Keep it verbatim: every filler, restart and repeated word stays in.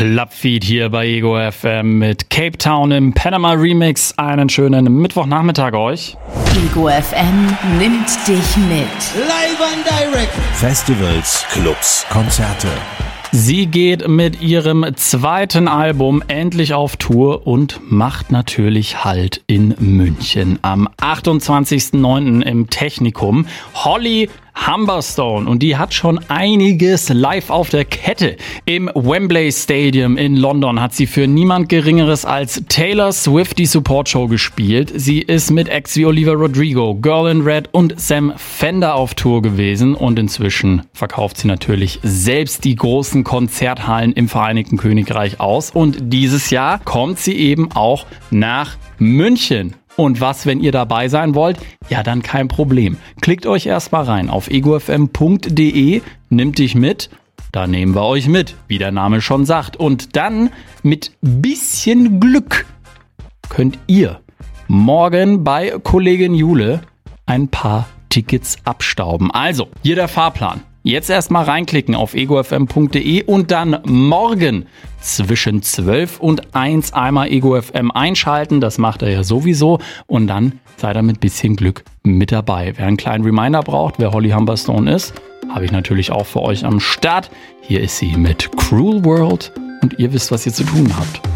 Clubfeed hier bei Ego F M mit Cape Town im Panama Remix. Einen schönen Mittwochnachmittag euch. Ego F M nimmt dich mit. Live and direct. Festivals, Clubs, Konzerte. Sie geht mit ihrem zweiten Album endlich auf Tour und macht natürlich Halt in München am achtundzwanzigsten neunten im Technikum. Holly Humberstone, und die hat schon einiges live auf der Kette. Im Wembley Stadium in London hat sie für niemand Geringeres als Taylor Swift die Support-Show gespielt. Sie ist mit Acts wie Olivia Rodrigo, Girl in Red und Sam Fender auf Tour gewesen und inzwischen verkauft sie natürlich selbst die großen Konzerthallen im Vereinigten Königreich aus. Und dieses Jahr kommt sie eben auch nach München. Und was, wenn ihr dabei sein wollt? Ja, dann kein Problem. Klickt euch erstmal rein auf ego f m punkt d e, nimmt dich mit, da nehmen wir euch mit, wie der Name schon sagt. Und dann mit bisschen Glück könnt ihr morgen bei Kollegin Jule ein paar Tickets abstauben. Also, hier der Fahrplan. Jetzt erstmal reinklicken auf ego f m punkt d e und dann morgen zwischen zwölf und eins einmal Ego F M einschalten. Das macht er ja sowieso. Und dann seid ihr mit bisschen Glück mit dabei. Wer einen kleinen Reminder braucht, wer Holly Humberstone ist, habe ich natürlich auch für euch am Start. Hier ist sie mit Cruel World und ihr wisst, was ihr zu tun habt.